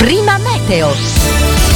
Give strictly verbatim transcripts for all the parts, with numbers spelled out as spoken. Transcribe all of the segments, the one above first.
Prima Meteo.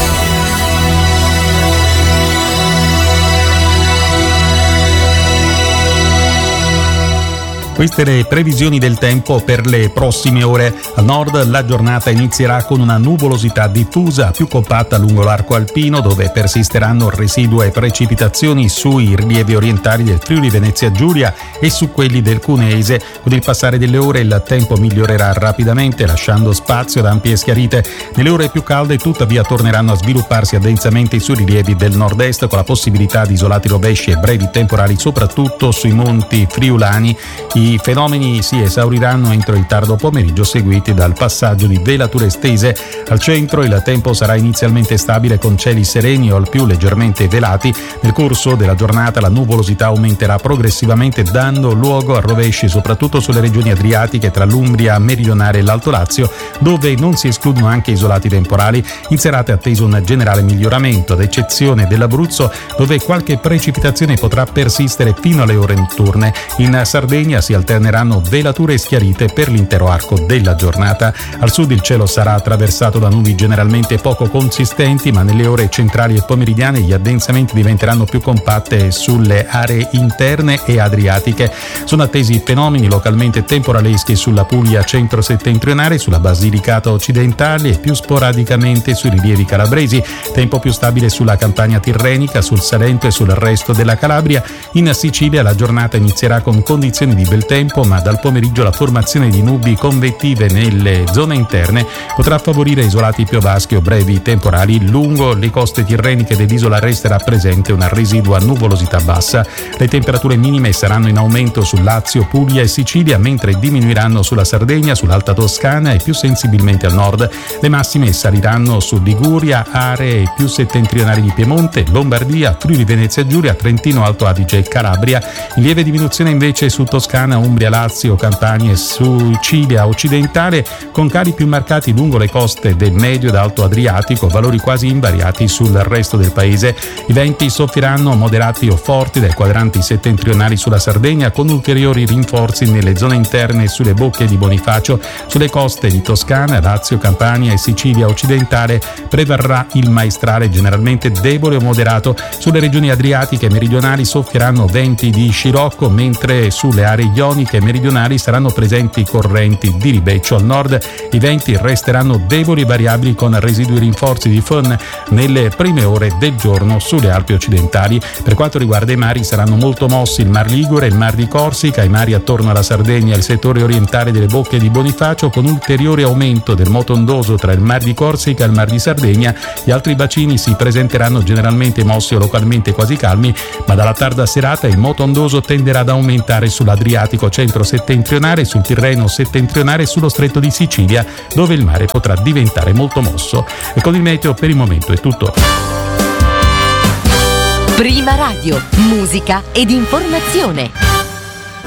Queste le previsioni del tempo per le prossime ore. Al nord la giornata inizierà con una nuvolosità diffusa più compatta lungo l'arco alpino, dove persisteranno residue precipitazioni sui rilievi orientali del Friuli Venezia Giulia e su quelli del Cuneese. Con il passare delle ore il tempo migliorerà rapidamente, lasciando spazio ad ampie schiarite. Nelle ore più calde tuttavia torneranno a svilupparsi addensamente sui rilievi del nord-est, con la possibilità di isolati rovesci e brevi temporali soprattutto sui monti friulani. I fenomeni si esauriranno entro il tardo pomeriggio, seguiti dal passaggio di velature estese. Al centro il tempo sarà inizialmente stabile con cieli sereni o al più leggermente velati. Nel corso della giornata la nuvolosità aumenterà progressivamente, dando luogo a rovesci soprattutto sulle regioni adriatiche tra l'Umbria meridionale e l'Alto Lazio, dove non si escludono anche isolati temporali. In serata è atteso un generale miglioramento, ad eccezione dell'Abruzzo, dove qualche precipitazione potrà persistere fino alle ore notturne. In Sardegna si alterneranno velature e schiarite per l'intero arco della giornata. Al sud il cielo sarà attraversato da nubi generalmente poco consistenti, ma nelle ore centrali e pomeridiane gli addensamenti diventeranno più compatte sulle aree interne e adriatiche. Sono attesi fenomeni localmente temporaleschi sulla Puglia centro-settentrionale, sulla Basilicata occidentale e più sporadicamente sui rilievi calabresi. Tempo più stabile sulla Campania tirrenica, sul Salento e sul resto della Calabria. In Sicilia la giornata inizierà con condizioni di bel tempo, ma dal pomeriggio la formazione di nubi convettive nelle zone interne potrà favorire isolati piovaschi o brevi temporali. Lungo le coste tirreniche dell'isola resterà presente una residua nuvolosità bassa. Le temperature minime saranno in aumento sul Lazio, Puglia e Sicilia, mentre diminuiranno sulla Sardegna, sull'Alta Toscana e più sensibilmente al nord. Le massime saliranno su Liguria, aree più settentrionali di Piemonte, Lombardia, Friuli Venezia Giulia, Trentino, Alto Adige e Calabria. In lieve diminuzione invece su Toscana, Umbria, Lazio, Campania e Sicilia occidentale, con cali più marcati lungo le coste del medio ed alto Adriatico, valori quasi invariati sul resto del paese. I venti soffieranno moderati o forti dai quadranti settentrionali sulla Sardegna, con ulteriori rinforzi nelle zone interne e sulle bocche di Bonifacio. Sulle coste di Toscana, Lazio, Campania e Sicilia occidentale prevarrà il maestrale generalmente debole o moderato. Sulle regioni adriatiche e meridionali soffieranno venti di scirocco, mentre sulle aree ioniche e meridionali saranno presenti correnti di ribeccio. Al nord i venti resteranno deboli e variabili, con residui rinforzi di fön nelle prime ore del giorno sulle Alpi occidentali. Per quanto riguarda i mari, saranno molto mossi il Mar Ligure e il Mar di Corsica, i mari attorno alla Sardegna e il settore orientale delle bocche di Bonifacio, con ulteriore aumento del moto ondoso tra il Mar di Corsica e il Mar di Sardegna. Gli altri bacini si presenteranno generalmente mossi o localmente quasi calmi, ma dalla tarda serata il moto ondoso tenderà ad aumentare sull'Adriatico centro-settentrionale, sul Tirreno settentrionale e sullo Stretto di Sicilia, dove il mare potrà diventare molto mosso. E con il meteo per il momento è tutto. Prima Radio, musica ed informazione.